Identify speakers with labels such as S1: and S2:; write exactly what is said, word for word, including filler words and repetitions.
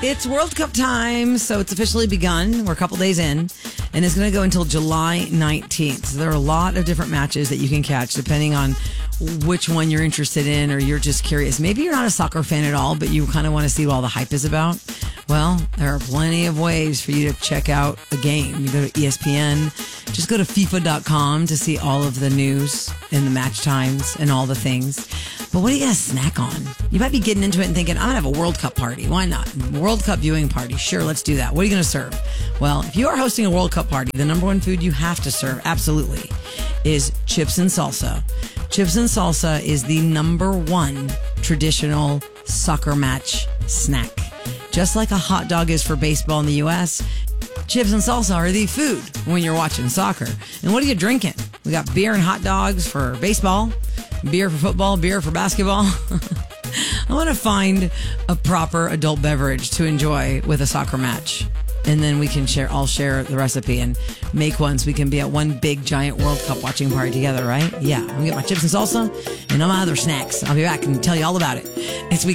S1: It's World Cup time, so it's officially begun. We're a couple days in, and it's going to go until July nineteenth. So there are a lot of different matches that you can catch depending on which one you're interested in or you're just curious. Maybe you're not a soccer fan at all, but you kind of want to see what all the hype is about. Well, there are plenty of ways for you to check out a game. You go to E S P N, just go to FIFA dot com to see all of the news and the match times and all the things. But what are you going to snack on? You might be getting into it and thinking, I'm going to have a World Cup party. Why not? World Cup viewing party. Sure, let's do that. What are you going to serve? Well, if you are hosting a World Cup party, the number one food you have to serve, absolutely, is chips and salsa. Chips and salsa is the number one traditional soccer match snack. Just like a hot dog is for baseball in the U S, chips and salsa are the food when you're watching soccer. And what are you drinking? We got beer and hot dogs for baseball, beer for football, beer for basketball. I want to find a proper adult beverage to enjoy with a soccer match. And then we can share, I'll share the recipe and make one so we can be at one big giant World Cup watching party together, right? Yeah, I'm gonna get my chips and salsa and all my other snacks. I'll be back and tell you all about it. It's week